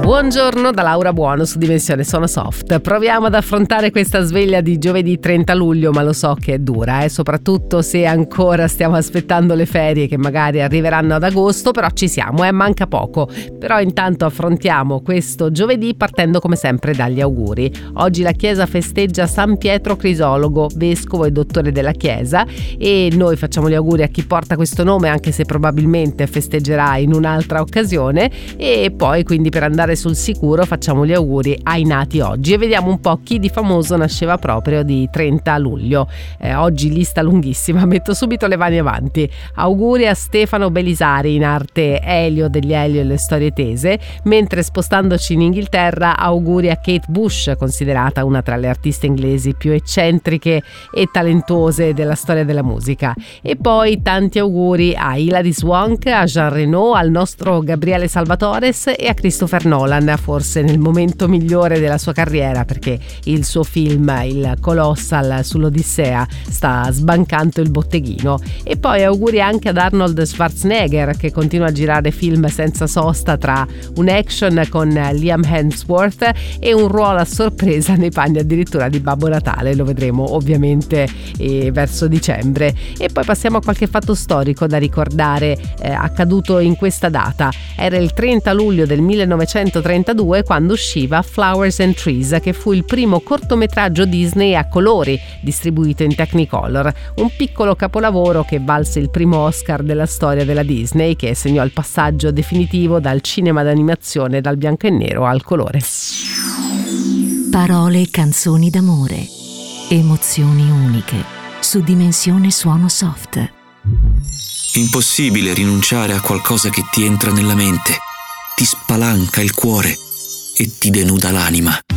Buongiorno da Laura Buono su Dimensione Suono Soft. Proviamo ad affrontare questa sveglia di giovedì 30 luglio, ma lo so che è dura, soprattutto se ancora stiamo aspettando le ferie che magari arriveranno ad agosto, però ci siamo, manca poco. Però intanto affrontiamo questo giovedì partendo come sempre dagli auguri. Oggi la Chiesa festeggia San Pietro Crisologo, vescovo e dottore della Chiesa, e noi facciamo gli auguri a chi porta questo nome, anche se probabilmente festeggerà in un'altra occasione, e poi quindi per andare sul sicuro facciamo gli auguri ai nati oggi e vediamo un po' chi di famoso nasceva proprio di 30 luglio. Oggi lista lunghissima, metto subito le mani avanti. Auguri a Stefano Belisari, in arte Elio degli Elio e le storie tese, mentre spostandoci in Inghilterra auguri a Kate Bush, considerata una tra le artiste inglesi più eccentriche e talentose della storia della musica. E poi tanti auguri a Hilary Swank, a Jean Reno, al nostro Gabriele Salvatores e a Christopher Nolan, forse nel momento migliore della sua carriera, perché il suo film, il Colossal sull'Odissea, sta sbancando il botteghino. E poi auguri anche ad Arnold Schwarzenegger, che continua a girare film senza sosta, tra un action con Liam Hemsworth e un ruolo a sorpresa nei panni addirittura di Babbo Natale. Lo vedremo ovviamente verso dicembre. E poi passiamo a qualche fatto storico da ricordare accaduto in questa data. Era il 30 luglio del 1932 quando usciva Flowers and Trees, che fu il primo cortometraggio Disney a colori distribuito in Technicolor, un piccolo capolavoro che valse il primo Oscar della storia della Disney, che segnò il passaggio definitivo dal cinema d'animazione dal bianco e nero al colore. Parole e canzoni d'amore, emozioni uniche su Dimensione Suono Soft. Impossibile rinunciare a qualcosa che ti entra nella mente, ti spalanca il cuore e ti denuda l'anima.